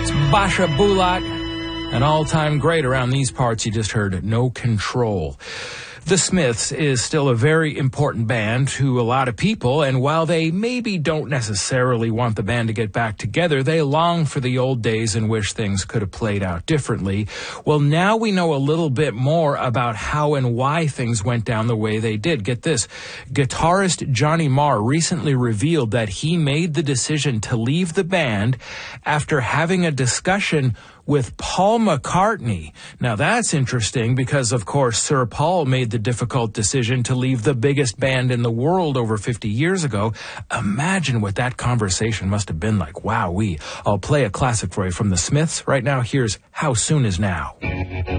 Basha Bulak, an all-time great around these parts. You just heard No Control. The Smiths is still a very important band to a lot of people, and while they maybe don't necessarily want the band to get back together, they long for the old days and wish things could have played out differently. Well, now we know a little bit more about how and why things went down the way they did. Get this, guitarist Johnny Marr recently revealed that he made the decision to leave the band after having a discussion with Paul McCartney. Now that's interesting because, of course, Sir Paul made the difficult decision to leave the biggest band in the world over 50 years ago. Imagine what that conversation must have been like. Wowee. I'll play a classic for you from the Smiths. Right now, here's How Soon Is Now.